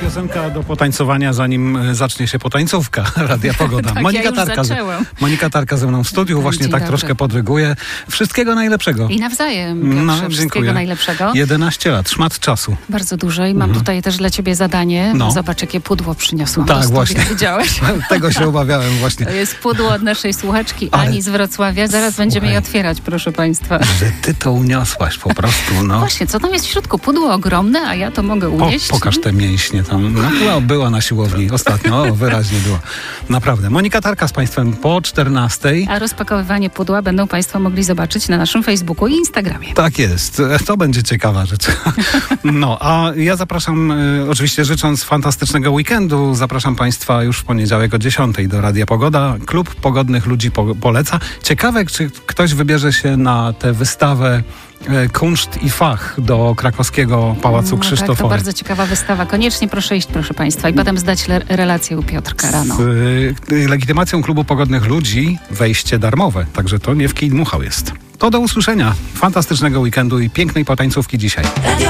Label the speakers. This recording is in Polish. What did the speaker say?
Speaker 1: piosenka do potańcowania, zanim zacznie się potańcówka Radia Pogoda.
Speaker 2: Tak,
Speaker 1: Monika Tarka ze mną w studiu, właśnie
Speaker 2: Dzień
Speaker 1: tak
Speaker 2: dobry.
Speaker 1: troszkę podryguje. Wszystkiego najlepszego.
Speaker 2: I nawzajem, Piotrze,
Speaker 1: dziękuję.
Speaker 2: wszystkiego najlepszego.
Speaker 1: 11 lat, szmat czasu.
Speaker 2: Bardzo dużo i mam tutaj też dla ciebie zadanie.
Speaker 1: No.
Speaker 2: Zobacz, jakie pudło przyniosłam do
Speaker 1: Tak,
Speaker 2: studia.
Speaker 1: właśnie.
Speaker 2: Widziałeś?
Speaker 1: Tego się obawiałem właśnie.
Speaker 2: To jest pudło od naszej słuchaczki
Speaker 1: Ale-
Speaker 2: Ani z Wrocławia. Zaraz będziemy
Speaker 1: Słuchaj.
Speaker 2: je otwierać, proszę państwa.
Speaker 1: Że ty to uniosłaś po prostu, no.
Speaker 2: Właśnie, co tam jest w środku? Pudło ogromne, a ja to mogę unieść?
Speaker 1: Pokaż te mięśnie tam. No, była na siłowni ostatnio, wyraźnie była. Naprawdę. Monika Tarka z państwem po 14:00.
Speaker 2: A rozpakowywanie pudła będą państwo mogli zobaczyć na naszym Facebooku i Instagramie.
Speaker 1: Tak jest. To będzie ciekawa rzecz. No, a ja zapraszam, oczywiście życząc fantastycznego weekendu, zapraszam państwa już w poniedziałek o 10:00 do Radia Pogoda. Klub Pogodnych Ludzi poleca. Ciekawe, czy ktoś wybierze się na tę wystawę Kunszt i Fach do krakowskiego Pałacu
Speaker 2: Tak, to
Speaker 1: Krzysztofowa.
Speaker 2: bardzo ciekawa wystawa. Koniecznie proszę iść, proszę państwa, i potem zdać relację u Piotrka rano.
Speaker 1: Z legitymacją Klubu Pogodnych Ludzi wejście darmowe, także to nie w kij dmuchał jest. To do usłyszenia. Fantastycznego weekendu i pięknej potańcówki dzisiaj.